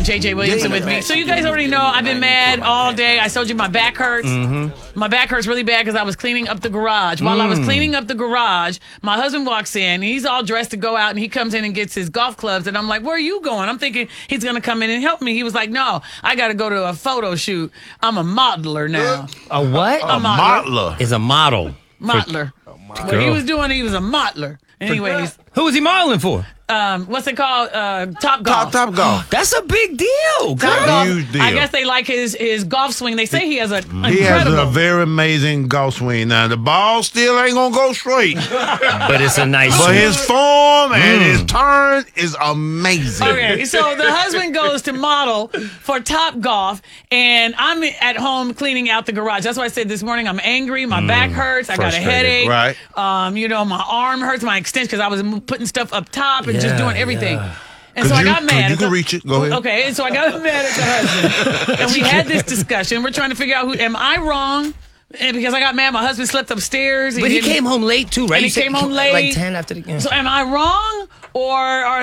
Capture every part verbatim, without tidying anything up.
J J Williamson with me. So you guys already know I've been mad all day. I told you my back hurts. Mm-hmm. My back hurts really bad because I was cleaning up the garage. While mm. I was cleaning up the garage, my husband walks in. He's all dressed to go out, and he comes in and gets his golf clubs. And I'm like, where are you going? I'm thinking he's going to come in and help me. He was like, no, I got to go to a photo shoot. I'm a modeler now. A what? A, a modeler. modeler. Is a model. Modeler. What he was doing, he was a modeler. Anyways. Who was he modeling for? Um, what's it called? Uh, Top Golf. Top Top Golf. That's a big deal. Top Golf. Huge deal. I guess they like his his golf swing. They say he has a incredible. He has a very amazing golf swing. Now the ball still ain't gonna go straight, but it's a nice. But swing. his form and mm. his turn is amazing. Okay, so the husband goes to model for Top Golf, and I'm at home cleaning out the garage. That's why I said this morning I'm angry. My mm. back hurts. I got a headache. Right. Um, you know, my arm hurts. My extension because I was putting stuff up top and yeah, just doing everything. Yeah. And so you, I got mad. You can reach it. Go ahead. Okay, and so I got mad at the husband. And we had this discussion. We're trying to figure out who, am I wrong? And because I got mad, my husband slept upstairs. He but he came home late too, right? And he came home late. Like ten after the game. So am I wrong or, or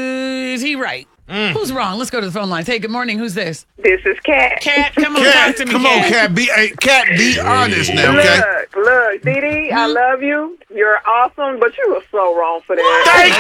is he right? Mm. Who's wrong? Let's go to the phone lines. Hey, good morning. Who's this? This is Kat. Kat, come on, Kat, talk to me, Come Kat. on, Kat. Be, hey, Kat, be honest now, okay? Look, look, Dee Dee, mm-hmm. I love you. You're awesome, but you were so wrong for that. Thank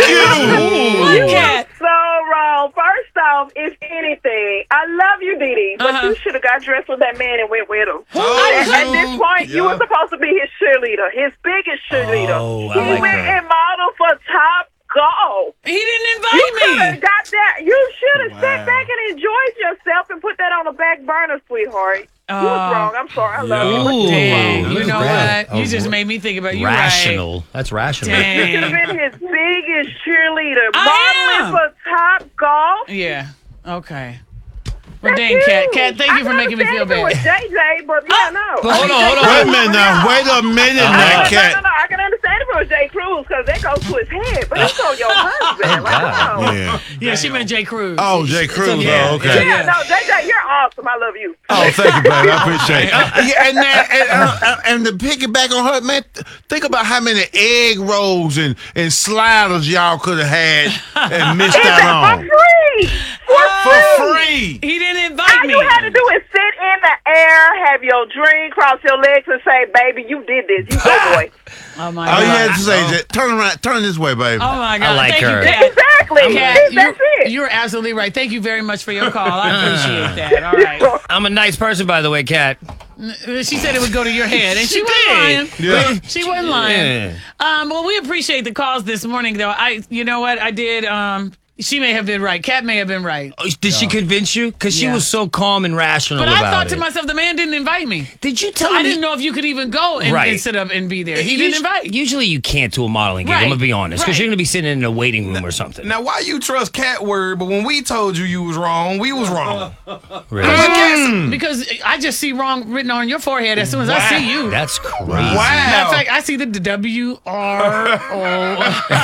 you. You were so wrong. First off, if anything, I love you, Dee Dee, but uh-huh. you should have got dressed with that man and went with him. Oh, at, at this point, yeah. you were supposed to be his cheerleader, his biggest cheerleader. Oh, he I like went that. and modeled for Top Golf. He didn't You invite could have me. got that. You should have Wow. sat back and enjoyed yourself and put that on the back burner, sweetheart. Uh, you was wrong. I'm sorry. I love you. Ooh. Dang, That you was know bad. what? You Oh, just made me think about you. Rational. Right. That's rational. You should have Dang. been his biggest cheerleader. I am. Modeling for Top Golf. Yeah. Okay. Well, dang, Kat. Kat, thank you for making me feel bad. It was bad. J J, but yeah, no. But hold on, hold on. Wait a minute now. Wait a minute No, now, no, Kat. no, no. I can understand if it was Jay Cruz because that goes to his head, but it's on your husband. Like, God. no. Yeah. Yeah, she meant Jay Cruz. Oh, Jay Cruz. Yeah, Oh, okay. Yeah, no, J J, you're awesome. I love you. Oh, thank you, baby. I appreciate it. Uh, yeah, and, that, and, uh, and to piggyback on her, man, think about how many egg rolls and, and sliders y'all could have had and missed Is out that on. for free? For For free. free. He didn't All invite me. you had to do is sit in the air, have your drink, cross your legs, and say, "Baby, you did this. You go, boy." Oh, my All God. you had to say is, that, turn around, turn this way, baby. Oh, my God. I like Thank her. you, Kat. Exactly. Kat, That's you're, it. you're absolutely right. Thank you very much for your call. I appreciate that. All right. I'm a nice person, by the way, Kat. She said it would go to your head, and she, She wasn't lying. did. Yeah. She wasn't lying. Yeah. Um, well, we appreciate the calls this morning, though. I, you know what, I did. Um, she may have been right. Kat may have been right. Oh, did she convince you? Because she Yeah. was so calm and rational But about I thought it. to myself, the man didn't invite me. Did you tell So I me? didn't know if you could even go and, Right. and sit up and be there. He didn't Usu- invite. Usually you can't do a modeling gig. Right. I'm going to be honest. Because Right. you're going to be sitting in a waiting room or something. Now, why you trust Cat word, but when we told you you was wrong, we was wrong. Really? Mm, because I just see wrong written on your forehead as soon as I see you. That's crazy. Matter of Wow. fact, I see the W R O.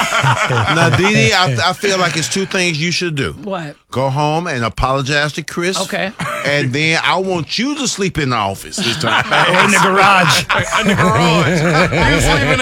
Now, Dee Dee, I, I feel like it's two things you should do. What? Go home and apologize to Chris. Okay. And then I want you to sleep in the office this time. Or in the garage. In the garage. You was sleeping in the